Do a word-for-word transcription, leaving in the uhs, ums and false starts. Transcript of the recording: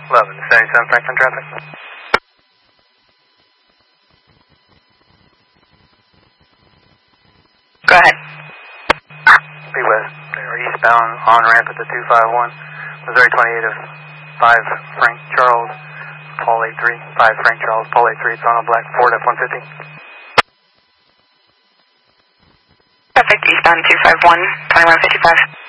eleven seventy-seven Franklin traffic. Go ahead. Be west. They are eastbound on ramp at the two five one. Missouri twenty-eight of five Frank Charles, Paul eight three. five Frank Charles, Paul eight three. It's on a black Ford F one fifty. Perfect, eastbound two five one, twenty-one fifty-five.